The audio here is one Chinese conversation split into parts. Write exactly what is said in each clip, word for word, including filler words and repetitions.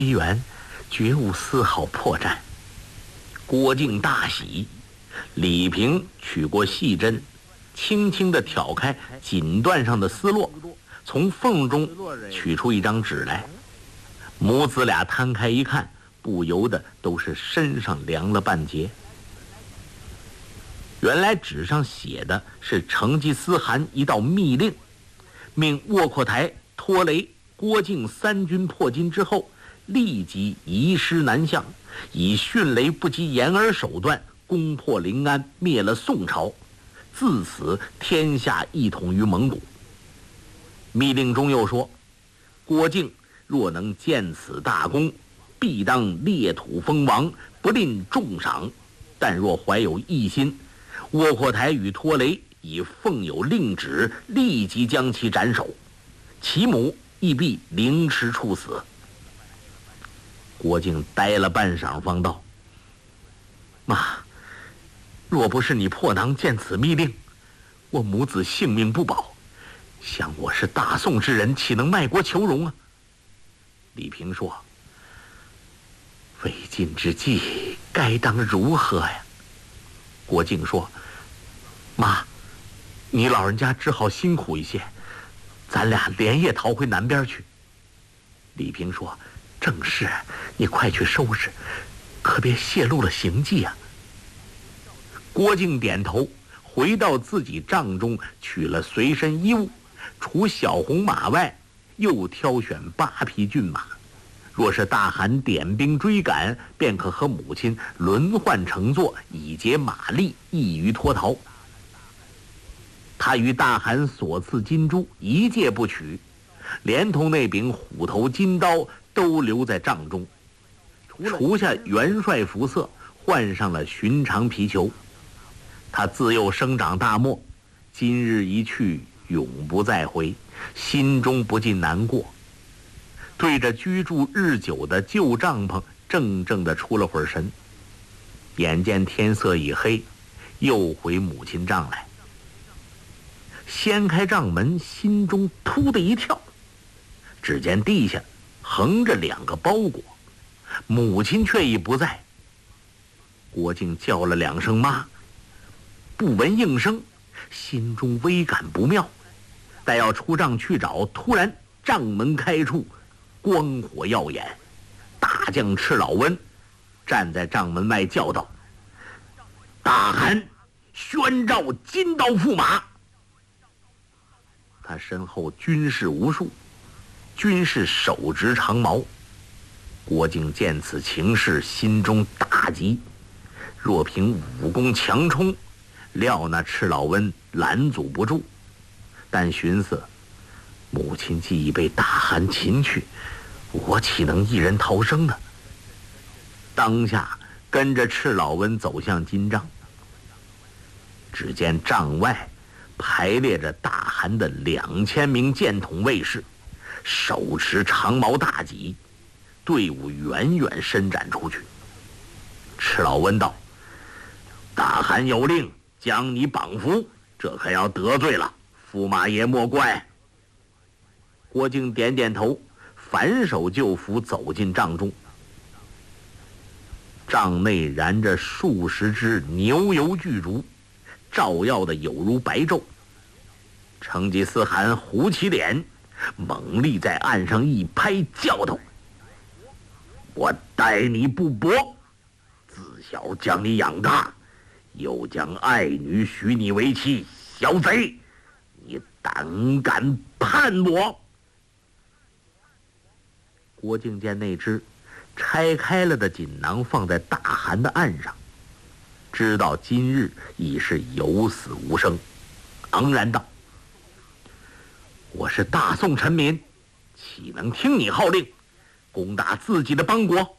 员，绝无丝毫破绽。郭靖大喜，李平取过细针，轻轻地挑开锦缎上的丝络，从缝中取出一张纸来。母子俩摊开一看，不由得都是身上凉了半截。原来纸上写的是成吉思汗一道密令，命窝阔台、拖雷、郭靖三军破金之后，立即移师南向，以迅雷不及掩耳手段攻破临安，灭了宋朝，自此天下一统于蒙古。密令中又说，郭靖若能建此大功，必当列土封王，不吝重赏。但若怀有异心，窝阔台与拖雷已奉有令旨，立即将其斩首，其母亦必凌迟处死。郭靖呆了半晌，方道：“妈，若不是你破囊见此密令，我母子性命不保。想我是大宋之人，岂能卖国求荣啊？”李平说：“为今之计，该当如何呀？”郭靖说：“妈，你老人家只好辛苦一些，咱俩连夜逃回南边去。”李平说：“正是，你快去收拾，可别泄露了行迹啊。”郭靖点头，回到自己帐中，取了随身衣物，除小红马外，又挑选八匹骏马。若是大汗点兵追赶，便可和母亲轮换乘坐，以节马力，易于脱逃。他与大汗所赐金珠一介不取，连同那柄虎头金刀都留在帐中，除下元帅服色，换上了寻常皮裘。他自幼生长大漠，今日一去，永不再回，心中不禁难过。对着居住日久的旧帐篷，怔怔地出了会儿神。眼见天色已黑，又回母亲帐来。掀开帐门，心中突的一跳，只见地下横着两个包裹，母亲却已不在。郭靖叫了两声妈，不闻应声，心中微感不妙，待要出帐去找，突然帐门开处，光火耀眼，大将赤老温站在帐门外叫道：“大汗宣召金刀驸马。”他身后军士无数，军士手执长矛。郭靖见此情势，心中大急，若凭武功强冲，料那赤老温拦阻不住。但寻思母亲既已被大汗擒去，我岂能一人逃生呢？当下跟着赤老温走向金帐。只见帐外排列着大汗的两千名剑统卫士，手持长矛大戟，队伍远远伸展出去。赤老温道：“大汗有令将你绑缚，这可要得罪了，驸马爷莫怪。”郭靖点点头，反手就扶走进帐中。帐内燃着数十支牛油巨烛，照耀的有如白昼。成吉思汗糊起脸，猛力在岸上一拍，叫道：“我待你不薄，自小将你养大，又将爱女许你为妻，小贼，你胆敢叛我！”郭靖见那只拆开了的锦囊放在大汗的案上，知道今日已是有死无生，昂然道：“我是大宋臣民，岂能听你号令，攻打自己的邦国？”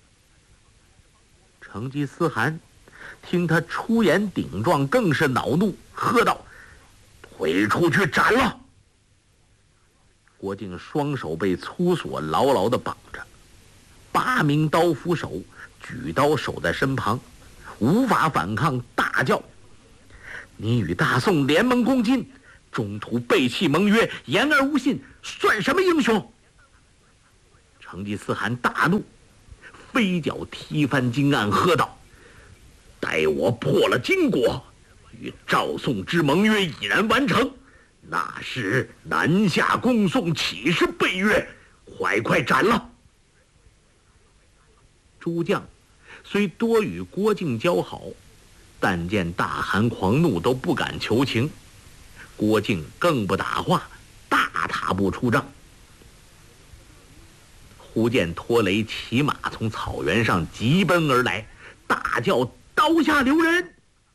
成吉思汗听他出言顶撞，更是恼怒，喝道：“推出去斩了！”郭靖双手被粗锁牢牢地绑着，八名刀斧手举刀守在身旁，无法反抗，大叫：“你与大宋联盟攻金，中途背弃盟约，言而无信，算什么英雄？” 成吉思汗大怒，飞脚踢翻金案，喝道：“待我破了金国，与赵宋之盟约已然完成，那时南下攻宋，岂是背约？快快斩了！”诸将虽多与郭靖交好，但见大汗狂怒，都不敢求情。郭靖更不答话，大踏步出帐。忽见拖雷骑马从草原上急奔而来，大叫：“刀下留人！”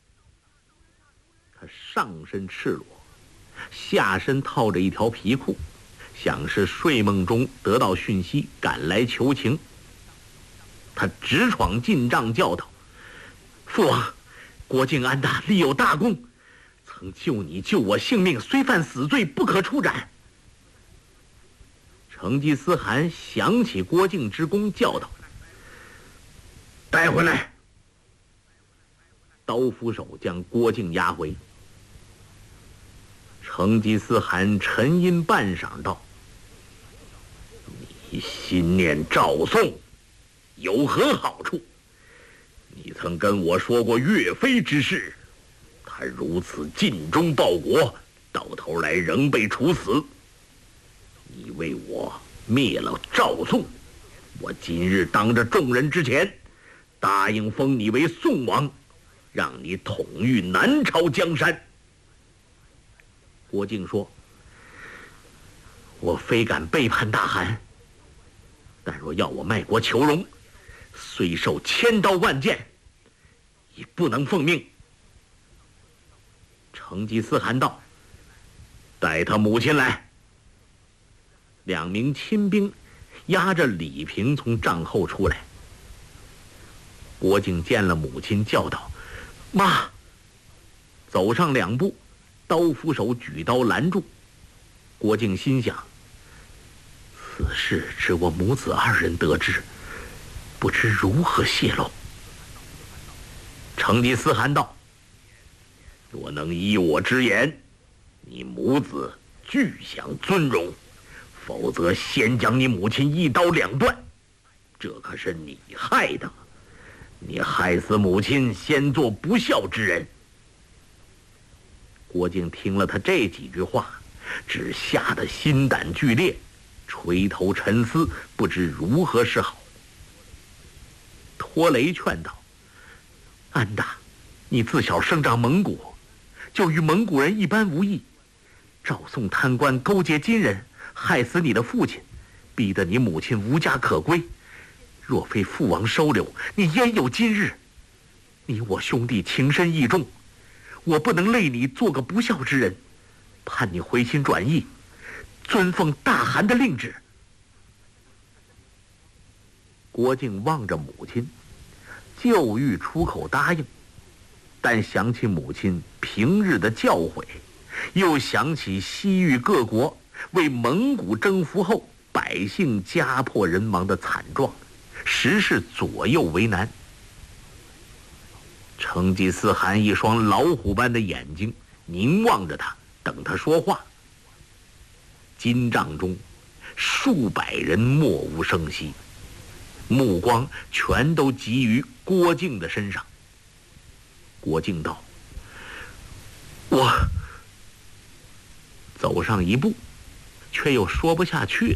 他上身赤裸，下身套着一条皮裤，像是睡梦中得到讯息赶来求情。他直闯进帐，叫道：“父王，郭靖安大立有大功，曾救你救我性命，虽犯死罪，不可处斩。”成吉思汗想起郭靖之功，叫道：“带回来！”刀斧手将郭靖押回。成吉思汗沉吟半晌，道：“你心念赵宋，有何好处？你曾跟我说过岳飞之事，他如此尽忠报国，到头来仍被处死。你为我灭了赵宋，我今日当着众人之前，答应封你为宋王，让你统御南朝江山。”郭靖说：“我非敢背叛大汗，但若要我卖国求荣，虽受千刀万剑，也不能奉命。”成吉思汗道：“带他母亲来。”两名亲兵押着李平从帐后出来。郭靖见了母亲，叫道：“妈！”走上两步，刀斧手举刀拦住。郭靖心想：此事只我母子二人得知，不知如何泄露。成吉思汗道：“若能依我之言，你母子俱享尊荣，否则先将你母亲一刀两断，这可是你害的。你害死母亲，先做不孝之人。”郭靖听了他这几句话，只吓得心胆俱裂，垂头沉思，不知如何是好。拖雷劝道：“安大，你自小生长蒙古，就与蒙古人一般无异。赵宋贪官勾结金人，害死你的父亲，逼得你母亲无家可归。若非父王收留，你焉有今日？你我兄弟情深义重，我不能累你做个不孝之人，盼你回心转意，遵奉大汗的令旨。”郭靖望着母亲，就欲出口答应，但想起母亲平日的教诲，又想起西域各国为蒙古征服后百姓家破人亡的惨状，实是左右为难。成吉思汗一双老虎般的眼睛凝望着他，等他说话。金帐中数百人默无声息，目光全都集于郭靖的身上。郭靖道：“我……”走上一步，却又说不下去了。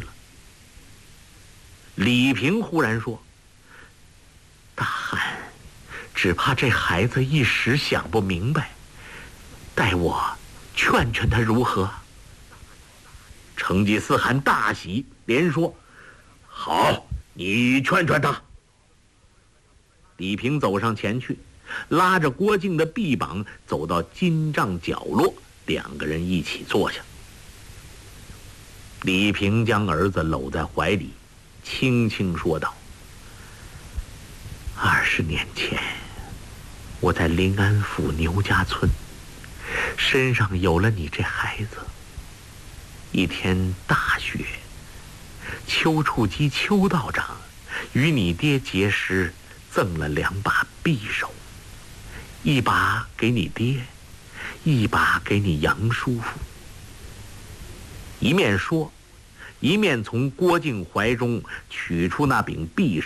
李平忽然说：“大汗，只怕这孩子一时想不明白，待我劝劝他如何？”成吉思汗大喜，连说：“好，你劝劝他。”李平走上前去，拉着郭靖的臂膀走到金帐角落，两个人一起坐下。李平将儿子搂在怀里，轻轻说道：“二十年前，我在临安府牛家村，身上有了你这孩子。一天大雪，丘处机丘道长与你爹结识，赠了两把匕首，一把给你爹，一把给你杨叔父。”一面说， 一面从郭靖怀中取出那柄匕首。